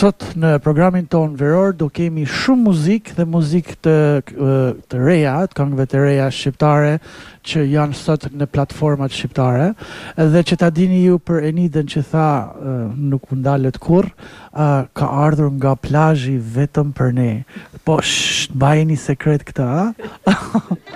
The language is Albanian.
Sot në programin ton veror do kemi shumë muzikë dhe muzikë të reja, të këngëve të reja shqiptare që janë sot në platformat shqiptare, edhe që ta dini ju për Eniden që tha nuk u ndalet kurrë, ka ardhur nga plazhi vetëm për ne. Po, mbajeni sekret këtë, a?